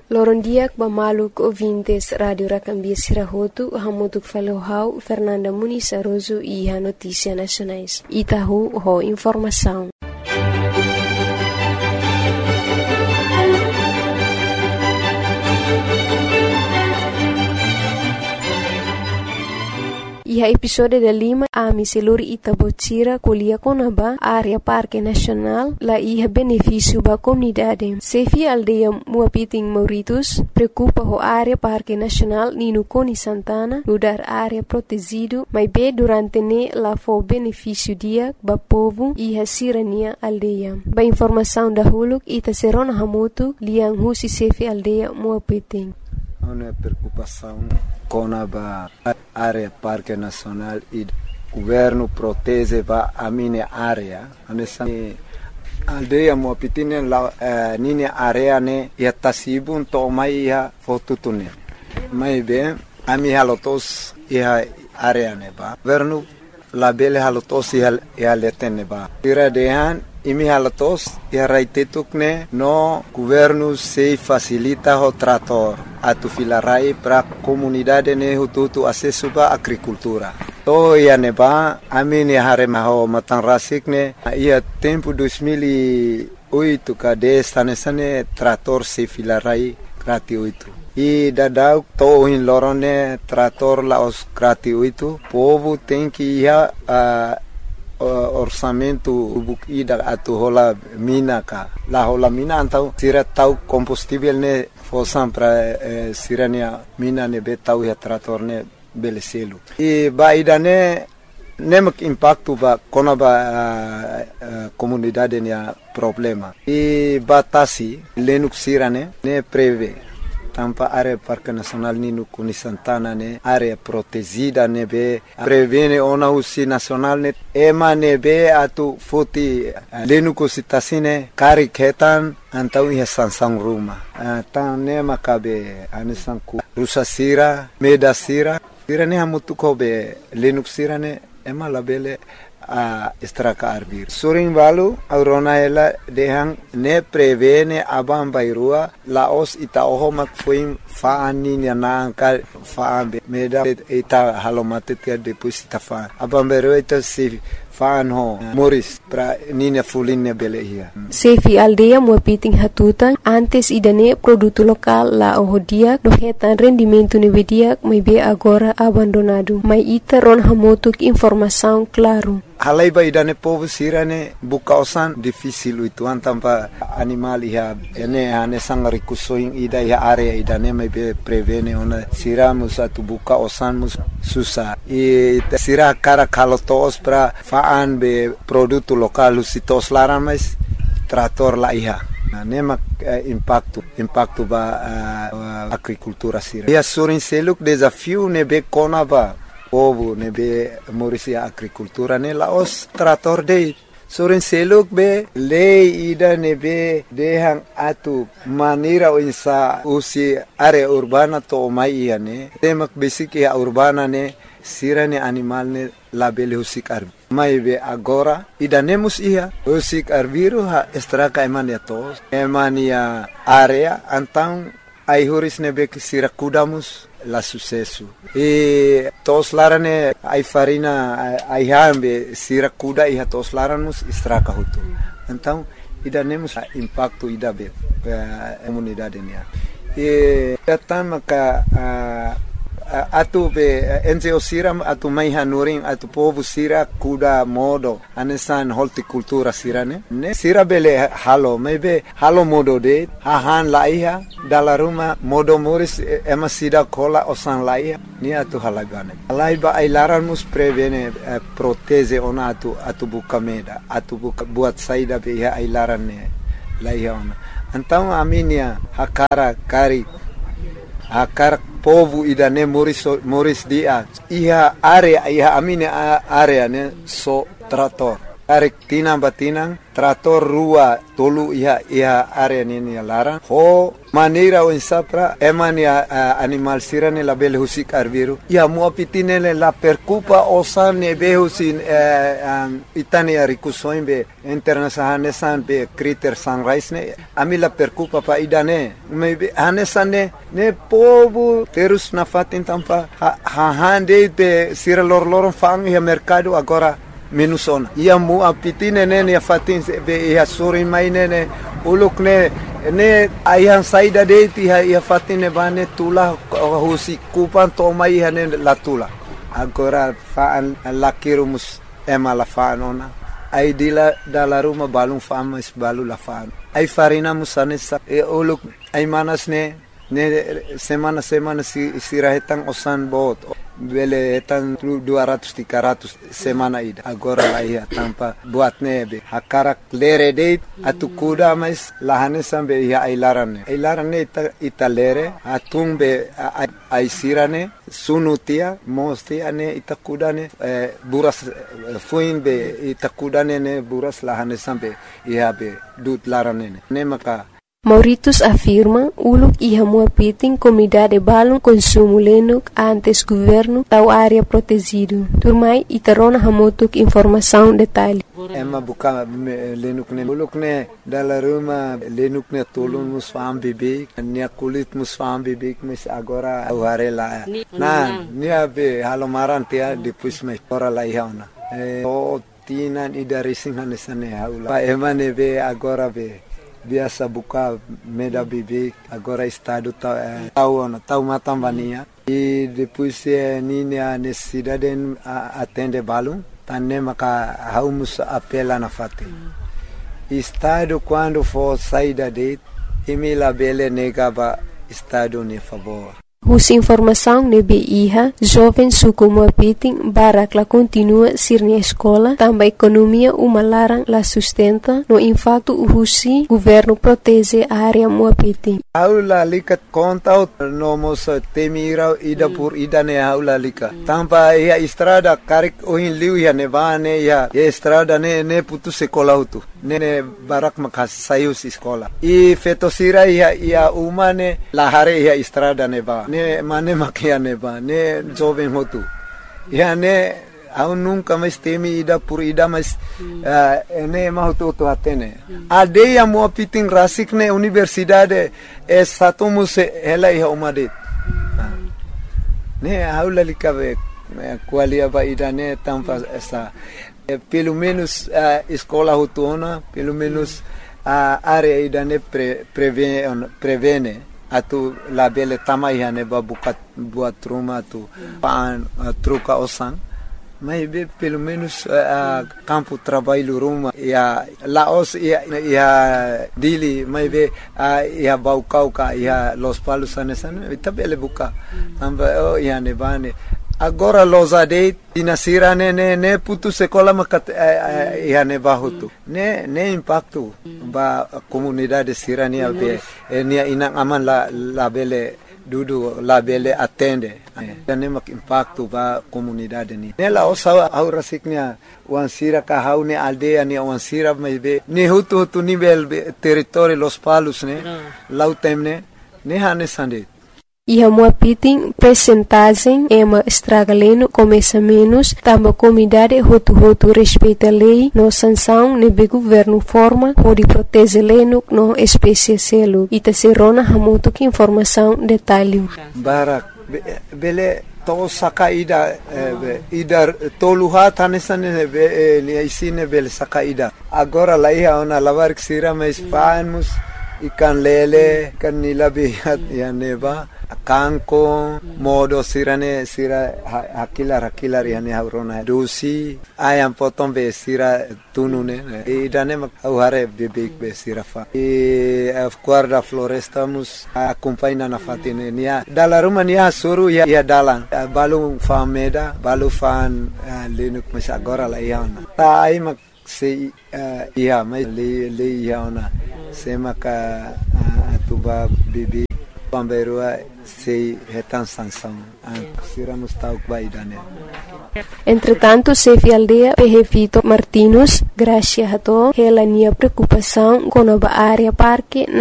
Lorondiak bamaluk ouvintes Radio Rakambia Sirahotu, hamutuk falohau Fernanda Muniz Aroso e a Notícia Nacionais. Itahu ho informação. Iha episode da Lima, a miseluri Itabotira, Colia Conaba, área Parque Nacional, la iha benefício ba comunidade. Sefi aldeia Muapiting Mauritus, preocupa ho área Parque Nacional Nino Coni Santana, lugar área protegido, mas be durante ne la fo benefício dia, ba povo iha sirania aldeia. Ba informação da huluk, ita serona hamutu, liang husi sefi aldeia Muapiting. Uma preocupação com a área Parque Nacional e o governo protege a minha área. A aldeia Muapiting la minha área ne ia tasibun to mai ia fotutune. Mai bem a minha halotos ia área ne ba. Governo la bele halotos ia letene ba. Tira dehan imi halatos ia raitetukne no governo se facilita o trator atu filarai para comunidade ne hututu acesso ba agricultura. To ia neba amini harema ho matang rasikne ia tempo 2008 kade sane trator se filarai gratuito. E dadau to in lorone trator la os gratuito. Povo tem que ia orçamento ida atu hola mina ka la hola mina antau sira tau combustível ne fosam para sirania mina ne betau ya trator ne beleselu e ba ida ne nemak impacto ba kona ba comunidade ne problema e batasi lenuk sirane ne preve tampa área Parque Nacional Nino Coni Santana ne área protegida ne be prevene ona usi nacional ne ema ne be atu foti lenuko sitasine kari ketan antau ia sansang ruma tan ne makabe anisanku rusa sira meda sira ne hamutu ko be lenuk sira ne ema labele a estraka arbir surin valu aurona ela dehang ne prevene abam bairua laos ita oho mak fuim faani na angka faambe meda ita halomate tia depois ita fa abam bairua ita se faan ho moris pra nina fulinne bele hia sefi aldeia Muapiting hatutan antes idane produto lokal la ohodia do hetan rendimento ne vedia mai be agora abandonado mai ita ron hamotuk informação claro. Halai ba idane povo sirane bukausan difícil itu antampa animal ia ene ane sangari kusoing ida ia area idane mai be prevene ona siramus atu bukausan mus susah e sira cara kalotos pra faan be produto lokal usitos laran mais trator la ia nema impacto ba agricultura sira ia surin seluk desafio ne be kona ba povo ne be morisia agricultura ne laos trator de soren seluk be lei ida ne be dehang atu manira insa usi area urbana to mai ia ne temak basic ia urbana ne sirane animal ne labele husik arbi mai be agora ida nemus ia husik arbiru ha estraka emania tos emania area antang ai huris ne be sira kudamus la sucesso e tos larane ai farina ai hambe sira kuda e tos laramus estraka hutu então ida nemos impacto ida be comunidade nia e tama ka atu be NGO siram atu mai hanuring atu povo sira kuda modo anesan horticultura sirane ne sira bele halo maybe halo modo de hahan laiha dala ruma modo moris ema sida kola osan laiha ni atu halagane laiba ai laranmus prevene protege ona atu bukameda atu buat saida be ai larane laiha ona então aminia hakara kari akar povo idane moris dia iha area iha amine area ne so trator Tarik tinang batinang, trator rua tolu iha area nini larang. Ho maneira o insapra eman animal sirane la bele husik arbiru. Ia mua pitine la percupa osan ne behusin itani arikusoin be internasahanesan be critter sunrise ne ami la percupa pa idane. Me hanesan ne povo terus na fatin tampa hande be sira lor fang ia mercado agora minusona. Ia mua pitine ne ia fatin be ia sori mai ne uluk ne ayah saida deti ia fatine bane tula husi kupan toma ia ne la tula agora faan lakirumus la faan ona ai dila dala ruma balung fama is balu la faan ai farina musane sa uluk ai manas ne semana sirahetang osan bot bele etan 200-300 semana ida agora la ia tampa buat nebe hakarak lere date atu kuda mais lahane sambe ia ailarane ita lere atung be aisirane sunutia mosti ane ita kudane buras fuin be ita kudane ne buras lahane sambe ia be dut larane ne maka Mauritius afirma uluk iha mua piting comunidade balung consumo lenuk antes governo tau área protegido. Turmai itarona hamotuk informação detalhe. Emma buka lenuk ne uluk ne dala ruma lenuk ne tolun musfam bibik nia kulit musfam bibik mes agora aware la na nia be halomaran tia depois me ora la ihauna o tinan ida racing hanesane haula pa emane be agora be biasa buka meda bibik agora estado tau matambania e depois nini a necessidade atende balum tanne maka haumus apela na fate estado quando for saída de emila bele negaba estado ne favor. Hus informação nebe iha, jovem suku muapiting barak la continua sirni escola, também economia uma larang la sustenta, no impacto husi governo protege a área muapiting. Aula likat konta no mos temira ida por ida ne aula lika. Tampa ia estrada karik ohin liu ia nevane ia estrada ne putu sekolah utu. Ne barak makas sayus sekolah. I fetosira ia umane lahare ia estrada neva. Ne mane makia neva ne jovem hotu ia ne au nunca mais temi ida por ida mas ne mahutu to atene adeia mo piting rasik ne universidade satumus ela ia umadet ne aula likabe qualia ba ida ne tampa essa pelo menos escola hutuna pelo menos área ida ne prevene atu la bele tamai hane ba buat rumah tu pan truca osan mas pelo menos campo trabalho rumah ya laos ya dili mas ya baucauca ya los palos anesan itabele buka tamba ya ne bane agora losade dinasira ne putu sekolah makat ya ne bahutu ne impacto ba comunidade sirania be nia inang aman la bele dudu la bele atende ne mak impacto ba comunidade ni ne la osa au rasiknya wan sira ka haune aldea ni wan sira be ne hutu nível território los palos ne lautemne ne hane sande. Iha muapiting percentagem ema estragaleno começa menos, tamba comunidade hotu respeita lei, no sanção nebe governo forma, pode proteger leno no espécie selo. Ita serona hamutu que informação detalhe. Barak, bele to saka ida toluha tanesane be isine bele saka ida. Agora la iha ona lavar ksira mais famus ikan lele kan nilabihat ya neba kanko modo sira hakilar yani haurona dosi ayam potong be sira tunune idane mak hare bebek be sira fa guarda floresta mus acompanha na fatine nia dala rumania suru ya dalan balu fameda balu fan lenuk mas agora la yana ta ai mak se ia mai le yana se maka atuba bibi pamberua sei retan sanção sira mustauk baidane Entretanto, chefe aldeia Vito Martinus, graças a ela minha preocupação com a área parque